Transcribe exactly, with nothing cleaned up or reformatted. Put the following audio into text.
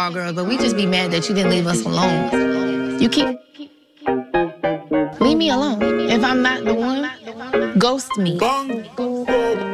all girls, but we just be mad that you didn't leave us alone. You keep... Leave me alone. If I'm not the one, ghost me.